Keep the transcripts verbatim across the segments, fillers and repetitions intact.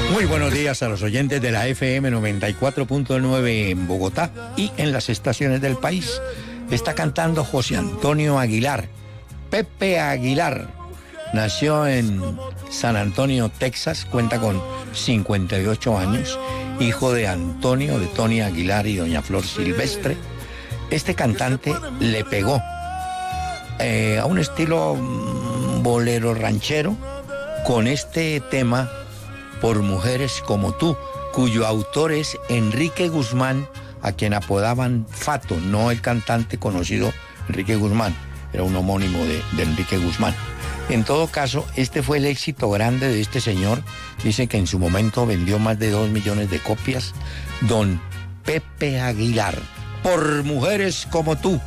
Muy buenos días a los oyentes de la F M noventa y cuatro punto nueve en Bogotá y en las estaciones del país. Está cantando José Antonio Aguilar. Pepe Aguilar nació en San Antonio, Texas, cuenta con cincuenta y ocho años, hijo de Antonio, de Tony Aguilar y doña Flor Silvestre. Este cantante le pegó eh, a un estilo bolero ranchero con este tema Por Mujeres Como Tú, cuyo autor es Enrique Guzmán, a quien apodaban Fato, no el cantante conocido Enrique Guzmán, era un homónimo de, de Enrique Guzmán. En todo caso, este fue el éxito grande de este señor. Dice que en su momento vendió más de dos millones de copias. Don Pepe Aguilar, Por Mujeres Como Tú.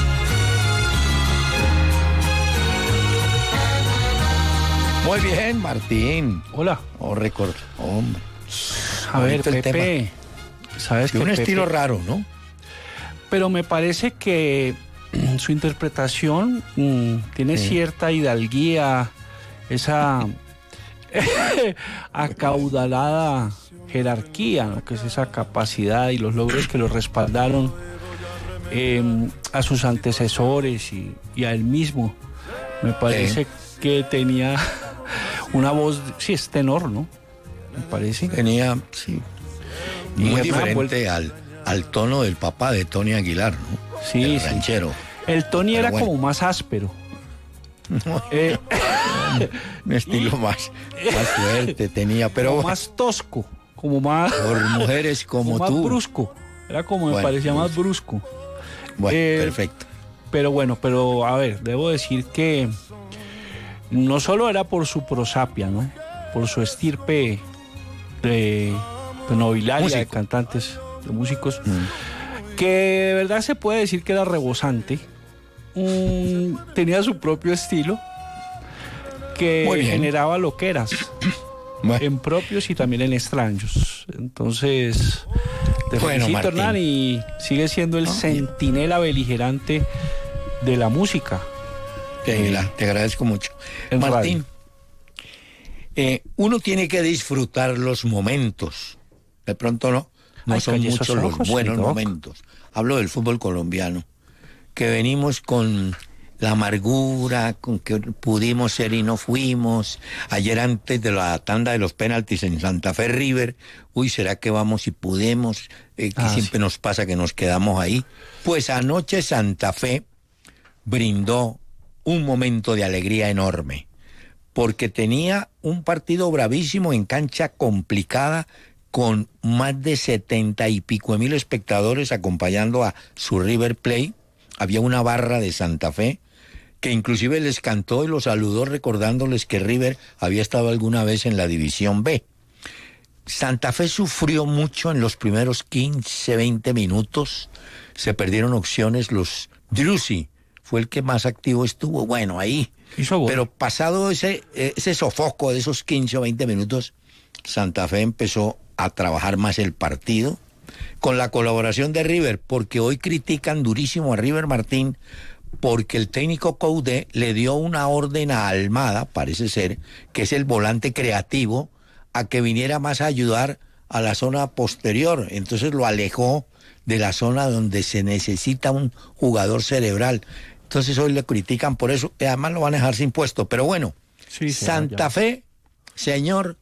Muy bien, Martín. Hola. Oh, récord, hombre. A ver, Pepe, sabes que un Pepe, estilo raro, ¿no? Pero me parece que su interpretación mmm, tiene sí. cierta hidalguía, esa acaudalada jerarquía, ¿no? Que es esa capacidad y los logros que lo respaldaron eh, a sus antecesores y, y a él mismo. Me parece sí. que tenía una voz, sí, es tenor, ¿no? Me parece. Tenía, sí, muy y diferente al, al tono del papá de Tony Aguilar, ¿no? Sí, el sí. ranchero. El Tony Pero era bueno. como más áspero. No, eh. Un estilo más, más fuerte tenía, pero como bueno. más tosco, como más... Por mujeres como, como tú. Más brusco, era como bueno, me parecía pues. más brusco. Bueno, eh, perfecto. Pero bueno, pero a ver, debo decir que no solo era por su prosapia, ¿no? Por su estirpe de, de nobiliaria, Músico. de cantantes, de músicos, mm. que de verdad se puede decir que era rebosante. Mm, tenía su propio estilo que generaba loqueras bueno. en propios y también en extraños. Entonces, te bueno, felicito, Hernán, y sigue siendo el no, centinela bien. beligerante de la música. Te, eh, te agradezco mucho. Martín, eh, uno tiene que disfrutar los momentos. De pronto no, no Ay, son muchos los ojos, buenos momentos. Hablo del fútbol colombiano, que venimos con la amargura, con que pudimos ser y no fuimos. Ayer antes de la tanda de los penaltis en Santa Fe River, uy, ¿será que vamos y pudimos? Eh, que ah, siempre sí. nos pasa que nos quedamos ahí. Pues anoche Santa Fe brindó un momento de alegría enorme, porque tenía un partido bravísimo en cancha complicada, con más de setenta y pico de mil espectadores acompañando a su River Plate. Había una barra de Santa Fe que inclusive les cantó y los saludó recordándoles que River había estado alguna vez en la División B. Santa Fe sufrió mucho en los primeros quince, veinte minutos, se perdieron opciones, los Drusi fue el que más activo estuvo, bueno, ahí. Bueno. Pero pasado ese, ese sofoco de esos quince o veinte minutos, Santa Fe empezó a trabajar más el partido, con la colaboración de River, porque hoy critican durísimo a River, Martín, porque el técnico Coudet le dio una orden a Almada, parece ser, que es el volante creativo, a que viniera más a ayudar a la zona posterior. Entonces lo alejó de la zona donde se necesita un jugador cerebral. Entonces hoy le critican por eso, y además lo van a dejar sin puesto. Pero bueno, sí, Santa Fe, señor,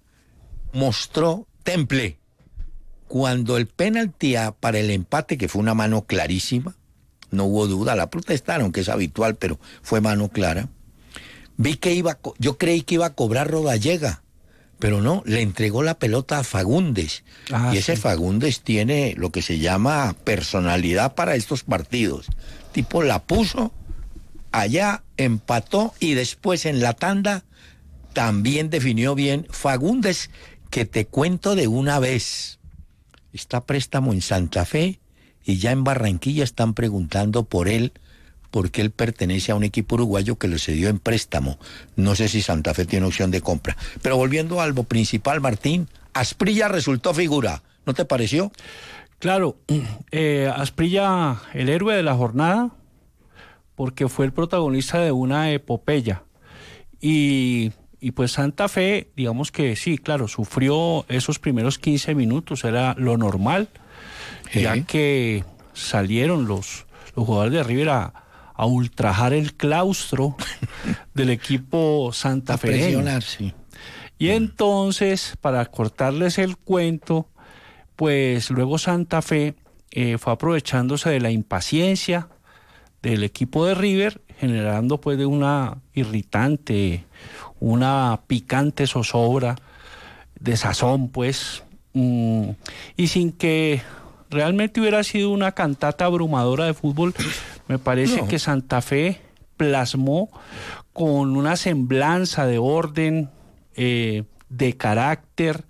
mostró temple. Cuando el penalti para el empate, que fue una mano clarísima, no hubo duda, la protestaron, que es habitual, pero fue mano clara. Vi que iba, yo creí que iba a cobrar Rodallega, pero no, le entregó la pelota a Fagundes. Ah, y ese sí. Fagundes tiene lo que se llama personalidad para estos partidos. Tipo la puso, allá empató y después en la tanda también definió bien. Fagundes, que te cuento de una vez, está a préstamo en Santa Fe y ya en Barranquilla están preguntando por él, porque él pertenece a un equipo uruguayo que lo cedió en préstamo. No sé si Santa Fe tiene opción de compra. Pero volviendo a algo principal, Martín, Asprilla resultó figura, ¿no te pareció? Claro, eh, Asprilla, el héroe de la jornada, porque fue el protagonista de una epopeya. Y y pues Santa Fe, digamos que sí, claro, sufrió esos primeros quince minutos, era lo normal, sí. ya que salieron los, los jugadores de River a, a ultrajar el claustro del equipo santafereño. Sí. Y entonces, para cortarles el cuento, pues luego Santa Fe eh, fue aprovechándose de la impaciencia del equipo de River, generando pues de una irritante, una picante zozobra, de sazón pues, mmm, y sin que realmente hubiera sido una cantata abrumadora de fútbol, me parece no. que Santa Fe plasmó con una semblanza de orden, eh, de carácter,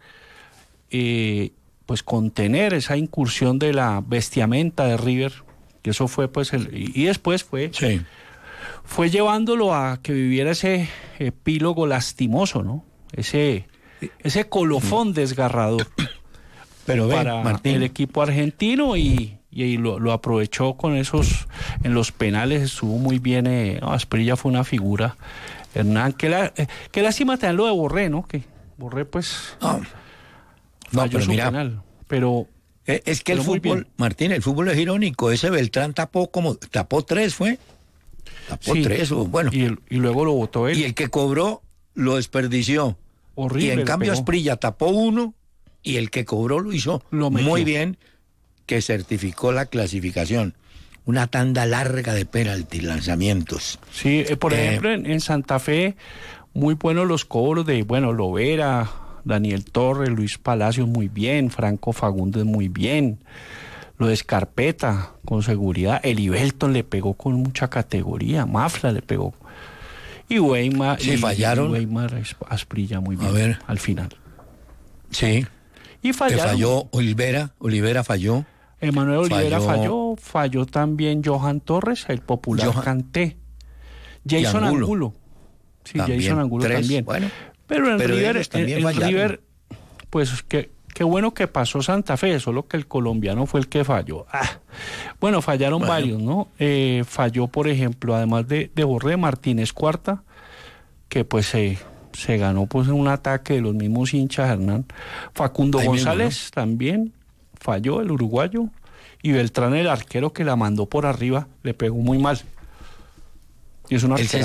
eh, pues contener esa incursión de la bestiamenta de River, que eso fue pues el, y después fue sí. fue llevándolo a que viviera ese epílogo lastimoso, ¿no? Ese ese colofón desgarrador. Pero ve, para Martín, el equipo argentino y, y lo, lo aprovechó con esos, en los penales estuvo muy bien, eh, no, Asprilla fue una figura, Hernán, que, la, eh, que lástima también lo de Borré, ¿no? Que Borré pues no, falló no, pero su mira, penal, pero... Es que el fútbol, Martín, el fútbol es irónico, ese Beltrán tapó como, tapó tres, ¿fue? Tapó sí, tres, bueno. Y, el, y luego lo votó él. Y el que cobró lo desperdició. Horrible. Y en cambio Asprilla tapó uno, y el que cobró lo hizo lo muy bien, que certificó la clasificación. Una tanda larga de penaltis, lanzamientos. Sí, eh, por eh, ejemplo, en, en Santa Fe, muy buenos los cobros de, bueno, Lovera, Daniel Torres, Luis Palacios muy bien, Franco Fagundes muy bien, lo de Escarpeta con seguridad, Eli Belton le pegó con mucha categoría, Mafla le pegó. Y Weimar, sí, y, fallaron. Y Weimar Asprilla muy bien a ver. al final. Sí. Y fallaron. Que falló Olivera, Olivera falló. Emanuel Olivera falló, falló, falló también Johan Torres, el popular Johan. Canté. Jason Angulo. Angulo. Sí, también. Jason Angulo Tres, también. Bueno, pero en pero River, en, en River, pues que qué bueno que pasó Santa Fe, solo que el colombiano fue el que falló. Ah, bueno, fallaron bueno. varios, ¿no? Eh, falló, por ejemplo, además de, de Borré, Martínez Cuarta, que pues eh, se ganó pues en un ataque de los mismos hinchas, Hernán. Facundo Ahí González mismo, ¿no? también falló, el uruguayo, y Beltrán, el arquero que la mandó por arriba, le pegó muy mal. Y es un arquero.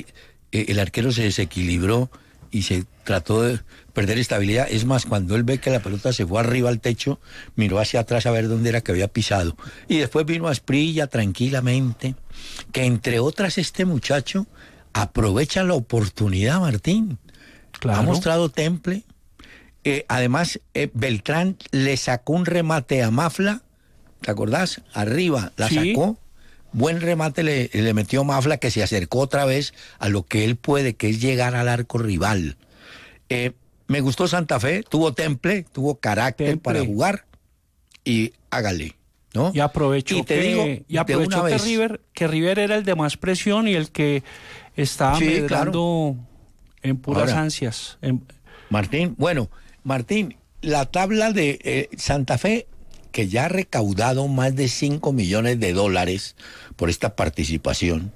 El arquero se desequilibró y se trató de perder estabilidad. Es más, cuando él ve que la pelota se fue arriba al techo, miró hacia atrás a ver dónde era que había pisado. Y después vino Asprilla tranquilamente, que entre otras este muchacho aprovecha la oportunidad, Martín. Claro. Ha mostrado temple. Eh, además, eh, Beltrán le sacó un remate a Mafla, ¿te acordás? Arriba la sí. sacó. Buen remate le, le metió Mafla, que se acercó otra vez a lo que él puede, que es llegar al arco rival. Eh, me gustó Santa Fe, tuvo temple, tuvo carácter temple. para jugar y hágale, ¿no? Y aprovechó, y te que, digo, y aprovechó que, vez, River, que River era el de más presión y el que estaba sí, medrando claro. en puras Ahora, ansias. En... Martín, bueno, Martín, la tabla de eh, Santa Fe, que ya ha recaudado más de cinco millones de dólares por esta participación,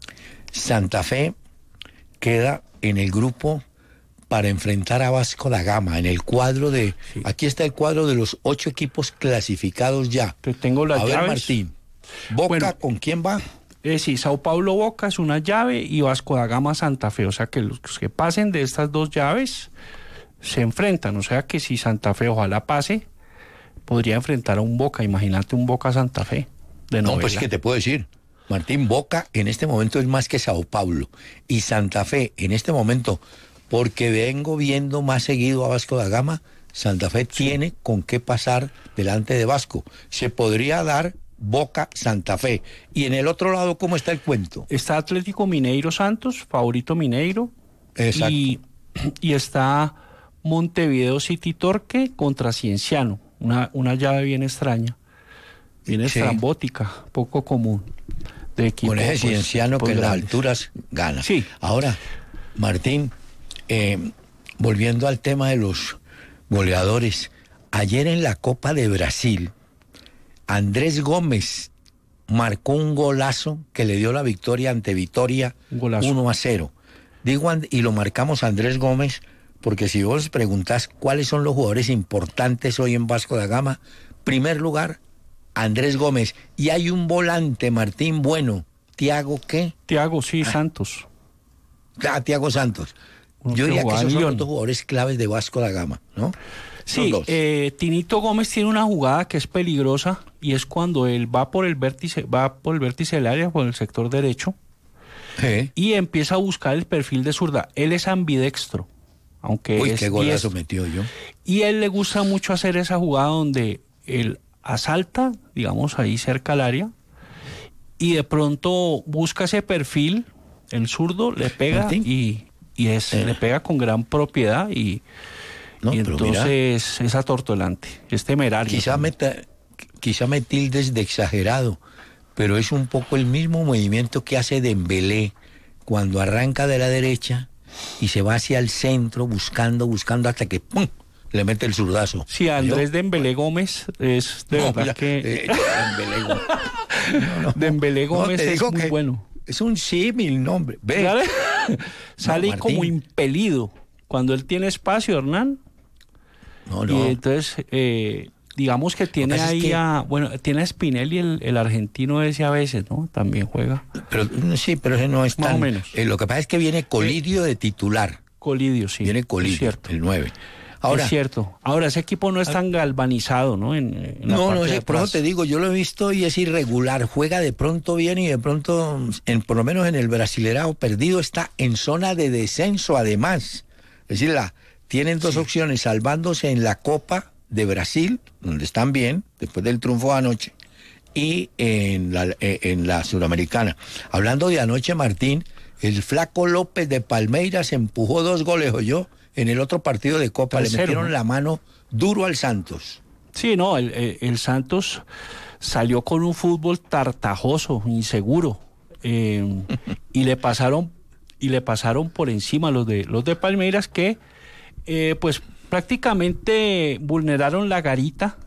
Santa Fe queda en el grupo para enfrentar a Vasco da Gama, en el cuadro de... Sí. Aquí está el cuadro de los ocho equipos clasificados ya. Te tengo las a ver, llaves. Martín, ¿Boca bueno, con quién va? Eh, sí, Sao Paulo Boca es una llave y Vasco da Gama Santa Fe, o sea que los que pasen de estas dos llaves se enfrentan, o sea que si Santa Fe ojalá pase, podría enfrentar a un Boca, imagínate un Boca Santa Fe de novela. No, pues que te puedo decir, Martín, Boca en este momento es más que Sao Paulo y Santa Fe en este momento, porque vengo viendo más seguido a Vasco da Gama, Santa Fe sí. tiene con qué pasar delante de Vasco. Se podría dar Boca Santa Fe. Y en el otro lado, ¿cómo está el cuento? Está Atlético Mineiro Santos, favorito Mineiro. Exacto. Y, y está Montevideo City Torque contra Cienciano. Una, una llave bien extraña, bien sí. estrambótica, poco común. De equipo, con ese pues, Cienciano que en las alturas gana. Sí. Ahora, Martín, eh, volviendo al tema de los goleadores, ayer en la Copa de Brasil, Andrés Gómez marcó un golazo que le dio la victoria ante Vitória uno a cero. digo y lo marcamos Andrés Gómez, porque si vos preguntás cuáles son los jugadores importantes hoy en Vasco da Gama, primer lugar, Andrés Gómez. Y hay un volante, Martín, bueno, Tiago, ¿qué? Tiago, sí, ah. Santos. Ah, Tiago Santos. Uno Yo diría que esos son los dos jugadores claves de Vasco da Gama, ¿no? Sí, eh, Tinito Gómez tiene una jugada que es peligrosa y es cuando él va por el vértice, va por el vértice del área, por el sector derecho, ¿Eh? y empieza a buscar el perfil de zurda. Él es ambidextro, aunque Uy, es qué golazo metió yo. Y a él le gusta mucho hacer esa jugada donde él asalta, digamos, ahí cerca al área, y de pronto busca ese perfil, el zurdo le pega Martín. y, y es, eh. le pega con gran propiedad y... No, y entonces mira, es atortolante, es temerario. Quizá me, quizá me tildes de exagerado, pero es un poco el mismo movimiento que hace Dembélé cuando arranca de la derecha y se va hacia el centro buscando, buscando hasta que ¡pum!, le mete el zurdazo. Sí, Andrés Dembélé Gómez es de no, verdad ya, que... Eh, Dembélé Gómez, no, no, Dembélé Gómez no, es muy que bueno. Es un símil nombre. Ve. ¿Sale? Sale no, como impelido. Cuando él tiene espacio, Hernán... No, no. Y entonces, eh, digamos que tiene que ahí es que... a, bueno, tiene a Spinelli, el, el argentino ese a veces, ¿no? También juega. Pero sí, pero ese no es más tan... o menos. Eh, lo que pasa es que viene Colidio de titular. Colidio, sí. Viene Colidio, el nueve. Ahora, es cierto. Ahora, ese equipo no es tan galvanizado, ¿no? En, en la no, parte no, ese, por eso te digo, yo lo he visto y es irregular. Juega de pronto bien y de pronto, en, por lo menos en el Brasilerao perdido, está en zona de descenso además. Es decir, la... Tienen dos sí. opciones, salvándose en la Copa de Brasil, donde están bien, después del triunfo de anoche, y en la, en la Suramericana. Hablando de anoche, Martín, el flaco López de Palmeiras empujó dos goles, oyó, en el otro partido de Copa. Tercero. Le metieron la mano duro al Santos. Sí, no, el, el, el Santos salió con un fútbol tartajoso, inseguro, eh, y le pasaron y le pasaron por encima los de los de Palmeiras que Eh, pues prácticamente vulneraron la garita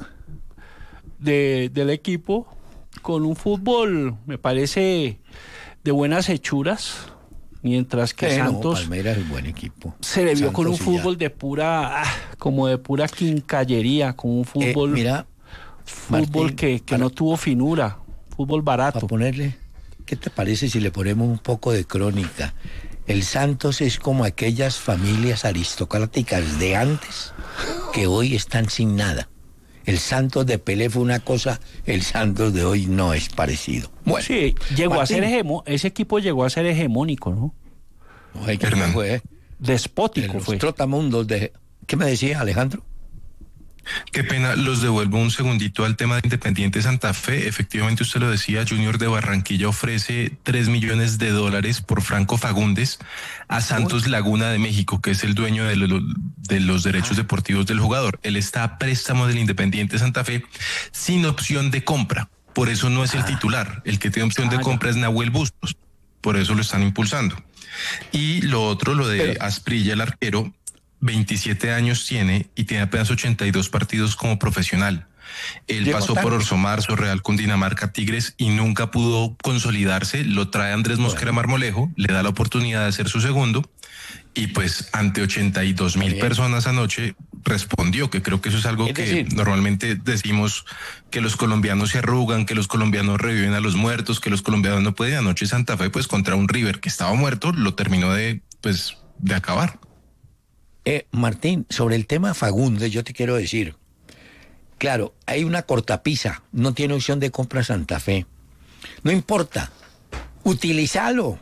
de, del equipo con un fútbol, me parece, de buenas hechuras, mientras que Pero Santos no, Palmeiras es buen equipo. Se le vio Santos con un fútbol ya. de pura, ah, como de pura quincallería, con un fútbol, eh, mira, fútbol Martín, que, que para, no tuvo finura, fútbol barato. Para ponerle, ¿qué te parece si le ponemos un poco de crónica? El Santos es como aquellas familias aristocráticas de antes que hoy están sin nada. El Santos de Pelé fue una cosa, el Santos de hoy no es parecido. Bueno, sí, llegó Martín, a ser hegemo, ese equipo llegó a ser hegemónico, ¿no? No, hay que fue despótico los fue. Trotamundos de... ¿Qué me decía, Alejandro? Qué pena, los devuelvo un segundito al tema de Independiente Santa Fe. Efectivamente, usted lo decía, Junior de Barranquilla ofrece tres millones de dólares por Franco Fagundes a Santos Laguna de México, que es el dueño de, lo, de los derechos deportivos del jugador. Él está a préstamo del Independiente Santa Fe sin opción de compra. Por eso no es el titular. El que tiene opción de compra es Nahuel Bustos. Por eso lo están impulsando. Y lo otro, lo de Asprilla, el arquero, veintisiete años tiene y tiene apenas ochenta y dos partidos como profesional. Él pasó por Orso Marzo, Real Cundinamarca, Tigres y nunca pudo consolidarse. Lo trae Andrés Mosquera Marmolejo, le da la oportunidad de hacer su segundo y pues ante ochenta y dos mil personas anoche respondió, que creo que eso es algo es que decir, normalmente decimos que los colombianos se arrugan, que los colombianos reviven a los muertos, que los colombianos no pueden. Anoche Santa Fe pues contra un River que estaba muerto lo terminó de pues de acabar. Eh, Martín, sobre el tema Fagundes, yo te quiero decir, claro, hay una cortapisa, no tiene opción de compra Santa Fe. No importa, utilízalo,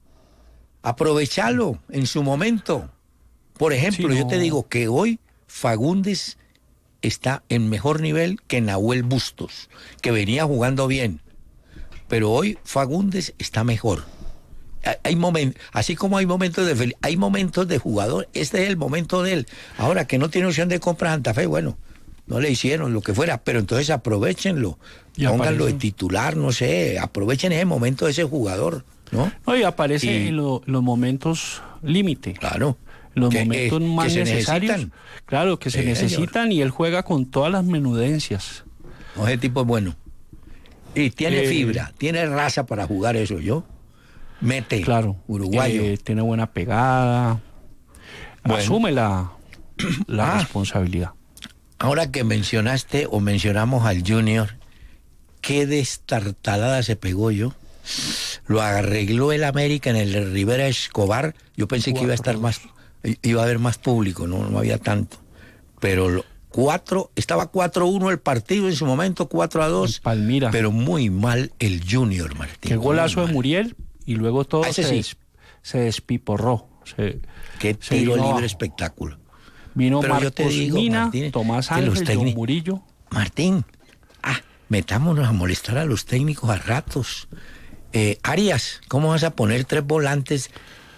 aprovechalo en su momento. Por ejemplo, sí, no. yo te digo que hoy Fagundes está en mejor nivel que Nahuel Bustos, que venía jugando bien, pero hoy Fagundes está mejor. Hay momentos, así como hay momentos de hay momentos de jugador, este es el momento de él. Ahora que no tiene opción de compra Santa Fe, bueno, no le hicieron lo que fuera, pero entonces aprovechenlo, y pónganlo aparece. de titular, no sé, aprovechen ese momento de ese jugador, ¿no? No, y aparece y, en lo, los momentos límite. Claro. Los que, momentos eh, más que necesarios. Necesitan. Claro, que se sí, necesitan señor. Y él juega con todas las menudencias. No, ese tipo es bueno. Y tiene eh, fibra, tiene raza para jugar eso, ¿yo? Mete. Claro. Uruguayo. Eh, tiene buena pegada. Bueno. Asume la, la ah, responsabilidad. Ahora que mencionaste o mencionamos al Junior, qué destartalada se pegó yo. Lo arregló el América en el Rivera Escobar. Yo pensé Cuatro. que iba a estar más, iba a haber más público, no, no había tanto. Pero lo, cuatro, estaba cuatro uno el partido en su momento, cuatro a dos. Palmira. Pero muy mal el Junior, Martín. Qué golazo de Muriel y luego todo ah, se, sí. des, se despiporró. Se, qué tiro libre a... espectáculo. Vino pero Marcos yo te digo, Mina, Martín, Tomás Ángel, John Murillo. Martín, ah, metámonos a molestar a los técnicos a ratos. Eh, Arias, ¿cómo vas a poner tres volantes?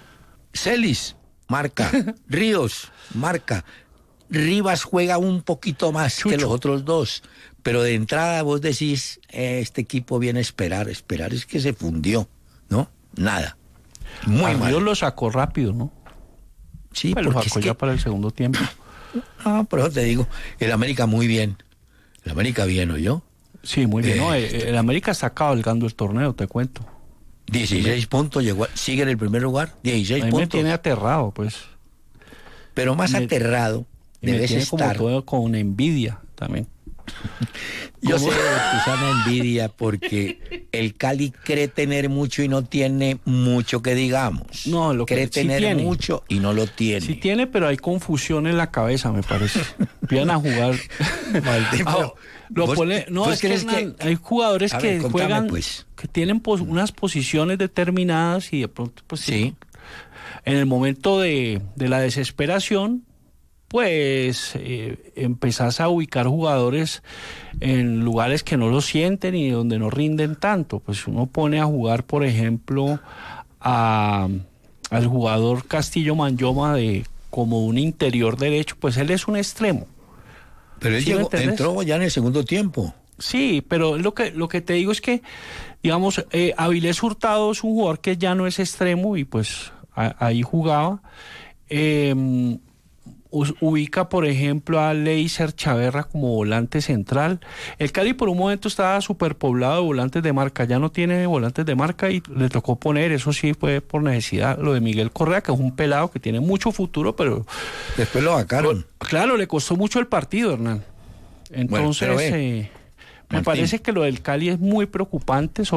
Celis, marca. Ríos, marca. Rivas juega un poquito más Chucho. que los otros dos. Pero de entrada vos decís, eh, este equipo viene a esperar. Esperar es que se fundió, ¿no? Nada. Muy mal. Ríos lo sacó rápido, ¿no? Sí, pues porque lo sacó es ya que... para el segundo tiempo. No, por eso te digo, el América muy bien. El América bien, ¿o yo? Sí, muy bien. Eh, no, el, el América está cabalgando el torneo, te cuento. dieciséis puntos, llegó, sigue en el primer lugar, dieciséis a mí puntos. Me tiene aterrado, pues. Pero más me, aterrado debes me tiene estar. Como todo con envidia también. Yo sé de tu sana envidia porque el Cali cree tener mucho y no tiene mucho que digamos. No, lo cree que tener sí tiene, mucho y no lo tiene. Sí tiene, pero hay confusión en la cabeza, me parece. Empiezan a jugar. ah, lo ¿vos, pone, no, ¿vos es que, Hernán, que hay jugadores a que ver, contame, juegan, pues. que tienen pos, unas posiciones determinadas y de pronto, pues sí. En el momento de, de la desesperación, pues eh, empezás a ubicar jugadores en lugares que no lo sienten y donde no rinden tanto. Pues uno pone a jugar, por ejemplo, a, al jugador Castillo Manyoma de como un interior derecho, pues él es un extremo. Pero él ¿Sí llegó, entró ya en el segundo tiempo. Sí, pero lo que, lo que te digo es que, digamos, eh, Avilés Hurtado es un jugador que ya no es extremo y pues a, ahí jugaba. Eh, ubica, por ejemplo, a Leiser Chaverra como volante central. El Cali por un momento estaba superpoblado de volantes de marca, ya no tiene volantes de marca y le tocó poner, eso sí fue por necesidad, lo de Miguel Correa, que es un pelado que tiene mucho futuro, pero... Después lo sacaron. Claro, le costó mucho el partido, Hernán. Entonces, bueno, eh, me parece que lo del Cali es muy preocupante, sobre